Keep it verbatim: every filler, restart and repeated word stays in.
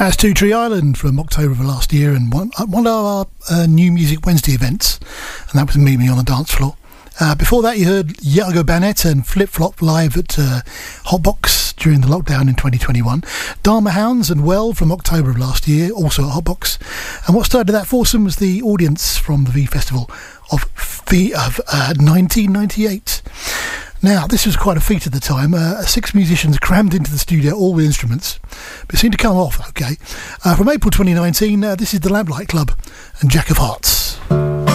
That's Two Tree Island from October of last year, and one, one of our uh, New Music Wednesday events, and that was Mimi on the dance floor. Uh, before that, you heard Iago Bennett and Flip Flop live at uh, Hotbox during the lockdown in twenty twenty-one. Dharma Hounds and Well from October of last year, also at Hotbox. And what started that foursome was the audience from the V Festival of, v, of uh, nineteen ninety-eight. Now, this was quite a feat at the time. Uh, six musicians crammed into the studio, all with instruments, but it seemed to come off okay. Uh, from April twenty nineteen, uh, this is the Lamplight Club and Jack of Hearts.